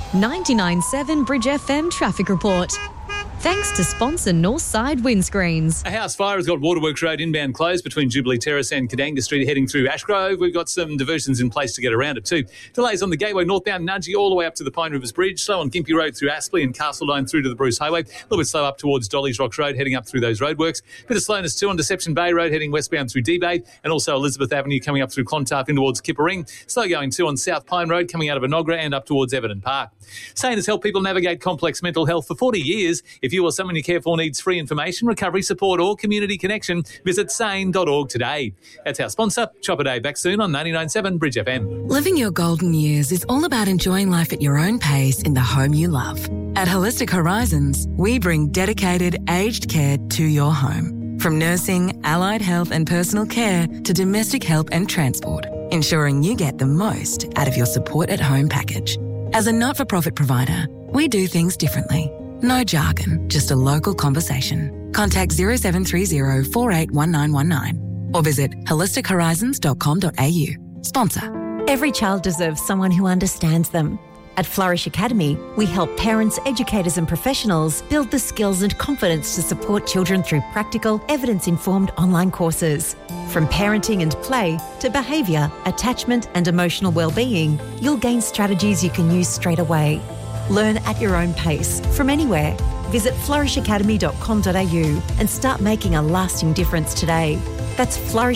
99.7 Bridge FM traffic report. Thanks to sponsor Northside Windscreens. A house fire has got Waterworks Road inbound closed between Jubilee Terrace and Kadanga Street heading through Ashgrove. We've got some diversions in place to get around it too. Delays on the Gateway northbound Nudgee all the way up to the Pine Rivers Bridge. Slow on Gympie Road through Aspley and Castledine through to the Bruce Highway. A little bit slow up towards Dolly's Rocks Road heading up through those roadworks. Bit of slowness too on Deception Bay Road heading westbound through D-Bay, and also Elizabeth Avenue coming up through Clontarf in towards Kippa-Ring. Slow going too on South Pine Road coming out of Enoggera and up towards Everton Park. SANE has helped people navigate complex mental health for 40 years. If you or someone you care for needs free information, recovery support or community connection, visit sane.org today. That's our sponsor. Chopper Day back soon on 99.7 Bridge FM. Living your golden years is all about enjoying life at your own pace in the home you love. At Holistic Horizons, we bring dedicated aged care to your home. From nursing, allied health and personal care to domestic help and transport, ensuring you get the most out of your support at home package. As a not-for-profit provider, we do things differently. No jargon, just a local conversation. Contact 0730 481919 or visit holistichorizons.com.au. Sponsor. Every child deserves someone who understands them. At Flourish Academy, we help parents, educators and professionals build the skills and confidence to support children through practical, evidence-informed online courses. From parenting and play to behaviour, attachment and emotional well-being, you'll gain strategies you can use straight away. Learn at your own pace, from anywhere. Visit flourishacademy.com.au and start making a lasting difference today. That's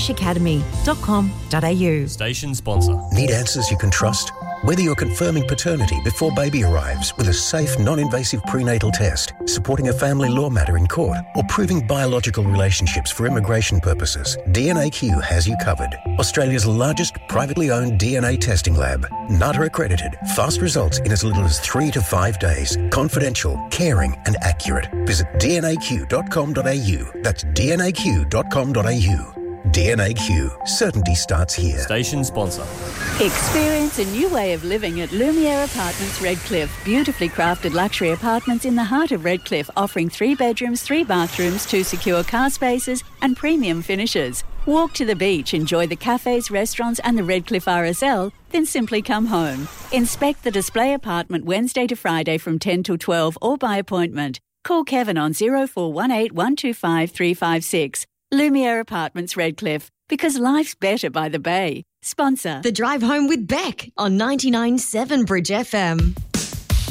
flourishacademy.com.au. Station sponsor. Need answers you can trust? Whether you're confirming paternity before baby arrives with a safe, non-invasive prenatal test, supporting a family law matter in court, or proving biological relationships for immigration purposes, DNAQ has you covered. Australia's largest privately owned DNA testing lab. NATA accredited. Fast results in as little as 3 to 5 days. Confidential, caring and accurate. Visit dnaq.com.au. That's dnaq.com.au. DNAQ. Certainty starts here. Station sponsor. Experience a new way of living at Lumiere Apartments Redcliffe. Beautifully crafted luxury apartments in the heart of Redcliffe, offering 3 bedrooms, 3 bathrooms, 2 secure car spaces and premium finishes. Walk to the beach, enjoy the cafes, restaurants and the Redcliffe RSL, then simply come home. Inspect the display apartment Wednesday to Friday from 10 till 12 or by appointment. Call Kevin on 0418 125 356. Lumiere Apartments Redcliffe, because life's better by the bay. Sponsor. The Drive Home with Beck on 99.7 Bridge FM.